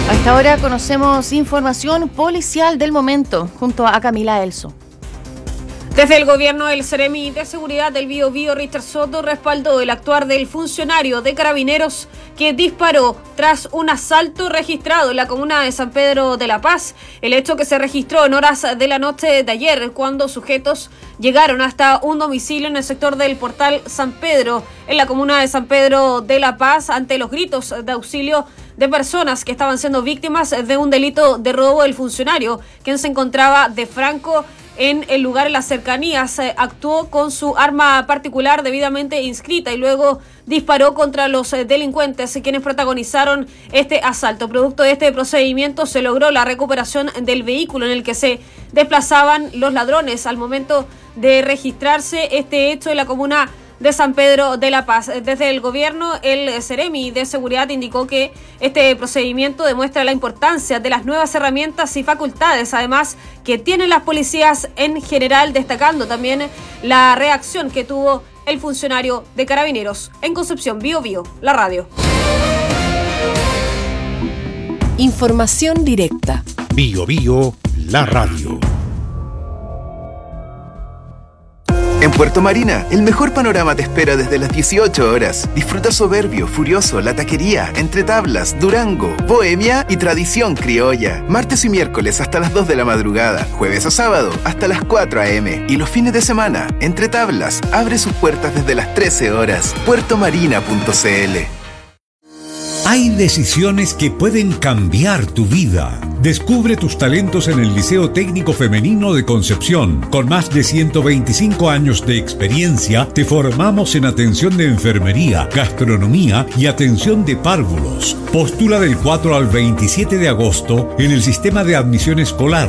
A esta hora conocemos información policial del momento junto a Camila Elso. Desde el gobierno, el Seremi de Seguridad del Biobío, Richter Soto, respaldó el actuar del funcionario de Carabineros que disparó tras un asalto registrado en la comuna de San Pedro de la Paz. El hecho que se registró en horas de la noche de ayer, cuando sujetos llegaron hasta un domicilio en el sector del Portal San Pedro, en la comuna de San Pedro de la Paz, ante los gritos de auxilio de personas que estaban siendo víctimas de un delito de robo del funcionario, quien se encontraba de franco en el lugar, en las cercanías. Actuó con su arma particular debidamente inscrita y luego disparó contra los delincuentes quienes protagonizaron este asalto. Producto de este procedimiento se logró la recuperación del vehículo en el que se desplazaban los ladrones al momento de registrarse este hecho en la comuna de San Pedro de la Paz. Desde el gobierno, el Seremi de Seguridad indicó que este procedimiento demuestra la importancia de las nuevas herramientas y facultades, además que tienen las policías en general, destacando también la reacción que tuvo el funcionario de Carabineros. En Concepción, Biobío, la radio. Información directa. Biobío, la radio. En Puerto Marina, el mejor panorama te espera desde las 18 horas. Disfruta Soberbio, Furioso, La Taquería, Entre Tablas, Durango, Bohemia y Tradición Criolla. Martes y miércoles hasta las 2 de la madrugada. Jueves a sábado hasta las 4 a.m. Y los fines de semana, Entre Tablas abre sus puertas desde las 13 horas. puertomarina.cl. Hay decisiones que pueden cambiar tu vida. Descubre tus talentos en el Liceo Técnico Femenino de Concepción. Con más de 125 años de experiencia, te formamos en atención de enfermería, gastronomía y atención de párvulos. Postula del 4 al 27 de agosto en el sistema de admisión escolar